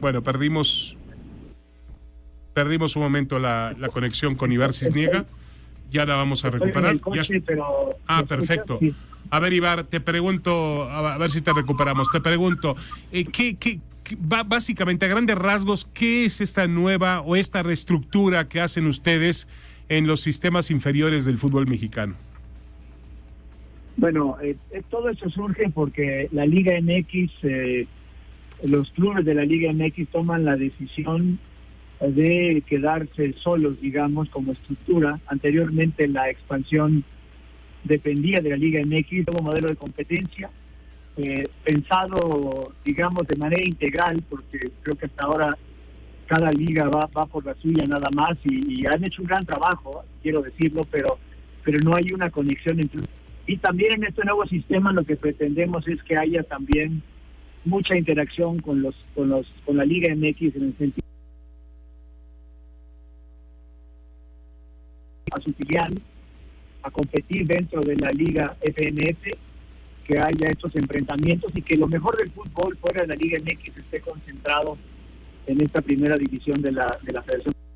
Bueno, perdimos un momento la conexión con Ibar Cisniega. Ya la vamos a recuperar. Perfecto. A ver, Ibar, te pregunto, a ver si te recuperamos. Te pregunto, básicamente, a grandes rasgos, ¿qué es esta nueva o esta reestructura que hacen ustedes en los sistemas inferiores del fútbol mexicano? Bueno, todo eso surge porque la Liga MX, los clubes de la Liga MX toman la decisión de quedarse solos, digamos, como estructura. Anteriormente la expansión dependía de la Liga MX como modelo de competencia, pensado, digamos, de manera integral, porque creo que hasta ahora cada liga va por la suya nada más, y han hecho un gran trabajo, quiero decirlo, pero no hay una conexión entre. Y también en este nuevo sistema lo que pretendemos es que haya también mucha interacción con la Liga MX, en el sentido a su filial a competir dentro de la Liga FNF, que haya estos enfrentamientos y que lo mejor del fútbol fuera de la Liga MX esté concentrado en esta primera división de la Federación